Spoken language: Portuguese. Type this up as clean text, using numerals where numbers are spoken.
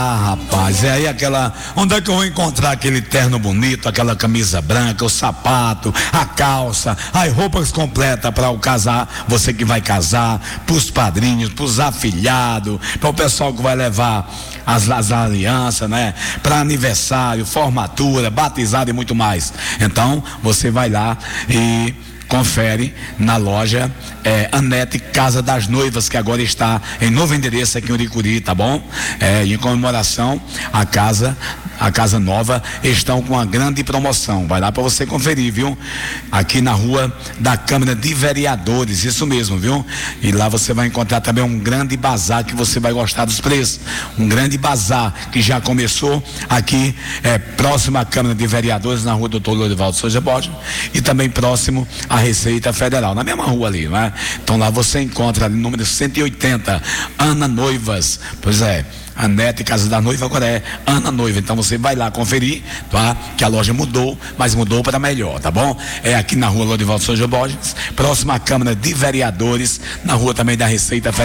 Rapaz, é aí aquela. Onde é que eu vou encontrar aquele terno bonito, aquela camisa branca, o sapato, a calça, as roupas completas para o casar, você que vai casar, pros padrinhos, pros afilhados, para o pessoal que vai levar as alianças, né? Para aniversário, formatura, batizado e muito mais. Então, você vai lá e confere na loja Anete Casa das Noivas, que agora está em novo endereço aqui em Uricuri, tá bom? Em comemoração a casa nova estão com uma grande promoção. Vai lá para você conferir, viu? Aqui na rua da Câmara de Vereadores, isso mesmo, viu? E lá você vai encontrar também um grande bazar que você vai gostar dos preços. Um grande bazar que já começou aqui, próximo à Câmara de Vereadores, na rua Doutor Lorivaldo Souza Borges, e também próximo à Receita Federal, na mesma rua ali, não é? Então lá você encontra ali, número 180, Ana Noivas. Pois é, Anete Casa da Noiva agora é Ana Noiva. Então você vai lá conferir, tá? Que a loja mudou, mas mudou para melhor, tá bom? É aqui na rua Lorivaldo Souza Borges, próxima à Câmara de Vereadores, na rua também da Receita Federal.